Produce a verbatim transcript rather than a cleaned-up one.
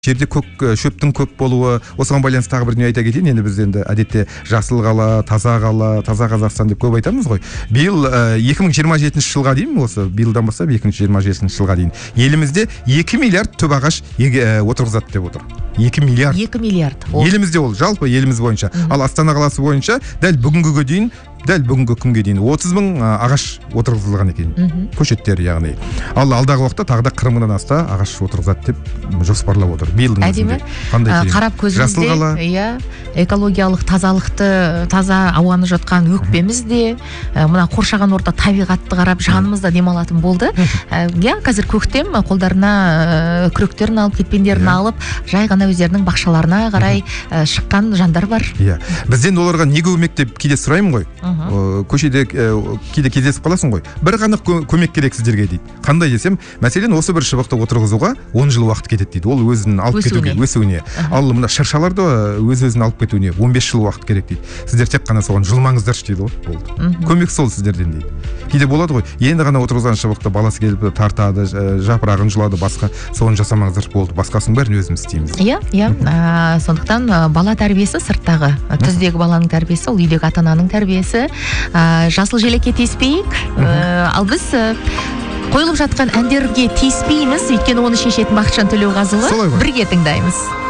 жерде көк шөптің көп болуы, осыған байланысты тағы бір дүние айта кетейін. Енді біз енді әдетте жасыл қала, таза қала, таза Қазақстан деп көп айтамыз ғой. Биыл екі мың жиырма жетінші жылға дейін, осы биылдан бастап екі мың жиырма жетінші жылға дейін елімізде екі миллиард түп ағаш отырғызады деп отыр. екі миллиард. екі миллиард. Елімізде ол жалпы еліміз бойынша. Ал Астана қаласы бойынша дәл бүгінгі дейін дәл бүгінгі күнге дейін отыз мың ағаш отырғызылған екен. Көшеттер яғни. Ал алдағы уақытта тағы да қырық мыңнан аса ағаш отырғызады деп жоспарлап отыр. Биылдың өзінде. Қандай қарап көзімізде, иә, экологиялық тазалықты, таза ауаны жатқан өкпеміз де, мына қоршаған орта табиғатты қарап жанымызда демалатын болды. Иә, қазір көктем, қолдарына күректерін алып, кетпендерін алып, жай ғана өздерінің бақшаларына қарай шыққан жандар бар. Иә. Бізден оларға не көмек деп кейде сұраймын ғой. Көшеде кейде кездесіп қаласың ғой. Бір ғана көмек керек сіздерге дейді. Қандай десем, мәселен осы бір шыбықты отырғызуға он жыл уақыт кетеді дейді. Ол өзін алып кетуге, өсуіне. Ал мына шыршаларды өз-өзін алып кетуіне он бес жыл уақыт керек дейді. Сіздер тек қана соған жылмаңыздаршы дейді ғой. Болды. Көмек сол сіздерден дейді. Кейде болады ғой. Енді ғана отырғызған шыбықты баласы келіп тартады, жапырағын жұлады, басқа соны жасамаңыздар болды. Басқасын бәрін өзіміз істейміз. Иә, иә. Сондықтан бала тәрбиесі сырттағы, түздегі баланың тәрбиесі, ол үйдегі ата-ананың тәрбиесі. Жасыл желекке тиіспейік. Ал біз қойылып жатқан әндерге тиіспейміз, өйткені оны шешетін Бақытжан Төлеуғазыұлы. Бірге тыңдаймыз.